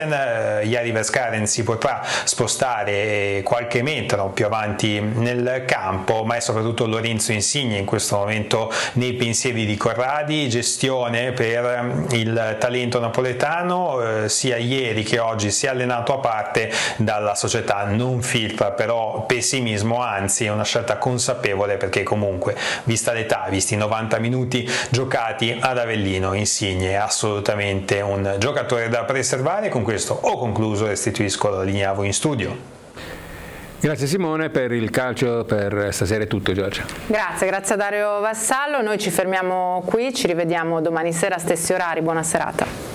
Jari Verskaren si potrà spostare qualche metro più avanti nel campo, ma è soprattutto Lorenzo Insigne in questo momento nei pensieri di Corradi. Gestione per il talento napoletano, sia ieri che oggi si è allenato a parte, dalla società non filtra però pessimismo, anzi è una scelta consapevole, perché comunque, vista l'età, visti i 90 minuti giocati ad Avellino, Insigne è assolutamente un giocatore da preservare. Con questo ho concluso, restituisco la linea a voi in studio. Grazie Simone, per il calcio per stasera è tutto. Giorgia. Grazie a Dario Vassallo, noi ci fermiamo qui, ci rivediamo domani sera a stessi orari, buona serata.